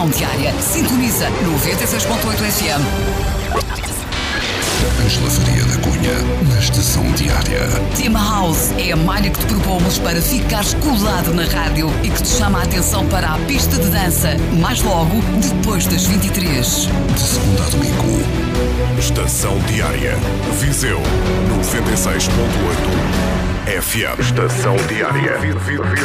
Estação Diária. Sintoniza 96.8 FM. Ângela Faria da Cunha, na Estação Diária. Tema House é a malha que te propomos para ficares colado na rádio e que te chama a atenção para a pista de dança, mais logo, depois das 23. De segunda a domingo. Estação Diária. Viseu 96.8 FM. Estação Diária.